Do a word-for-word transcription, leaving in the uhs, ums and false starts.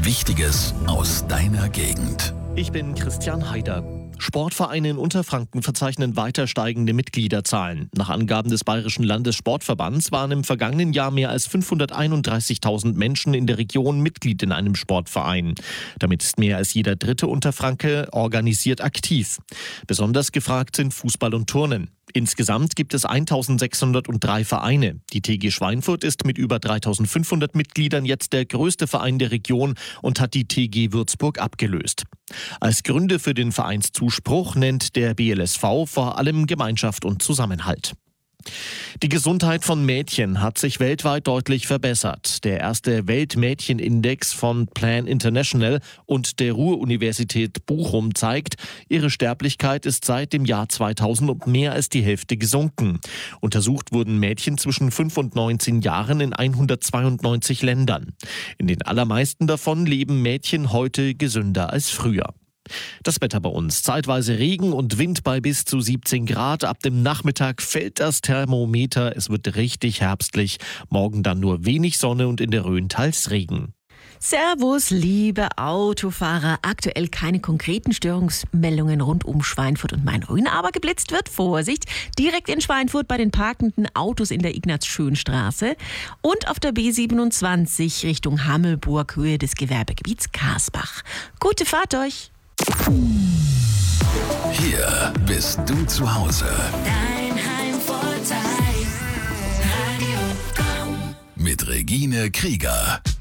Wichtiges aus deiner Gegend. Ich bin Christian Haider. Sportvereine in Unterfranken verzeichnen weiter steigende Mitgliederzahlen. Nach Angaben des Bayerischen Landessportverbands waren im vergangenen Jahr mehr als fünfhunderteinunddreißigtausend Menschen in der Region Mitglied in einem Sportverein. Damit ist mehr als jeder dritte Unterfranke organisiert aktiv. Besonders gefragt sind Fußball und Turnen. Insgesamt gibt es eintausendsechshundertdrei Vereine. Die T G Schweinfurt ist mit über dreitausendfünfhundert Mitgliedern jetzt der größte Verein der Region und hat die T G Würzburg abgelöst. Als Gründe für den Vereinszuspruch nennt der B L S V vor allem Gemeinschaft und Zusammenhalt. Die Gesundheit von Mädchen hat sich weltweit deutlich verbessert. Der erste Weltmädchenindex von Plan International und der Ruhr-Universität Bochum zeigt, ihre Sterblichkeit ist seit dem Jahr zweitausend um mehr als die Hälfte gesunken. Untersucht wurden Mädchen zwischen fünf und neunzehn Jahren in hundertzweiundneunzig Ländern. In den allermeisten davon leben Mädchen heute gesünder als früher. Das Wetter bei uns. Zeitweise Regen und Wind bei bis zu siebzehn Grad. Ab dem Nachmittag fällt das Thermometer. Es wird richtig herbstlich. Morgen dann nur wenig Sonne und in der Rhön teils Regen. Servus, liebe Autofahrer. Aktuell keine konkreten Störungsmeldungen rund um Schweinfurt und Main-Rhön, aber geblitzt wird. Vorsicht! Direkt in Schweinfurt bei den parkenden Autos in der Ignaz-Schön-Straße und auf der B siebenundzwanzig Richtung Hammelburg, Höhe des Gewerbegebiets Karsbach. Gute Fahrt euch! Hier bist du zu Hause. Dein Heimvorteil. Radio Komm. Mit Regine Krieger.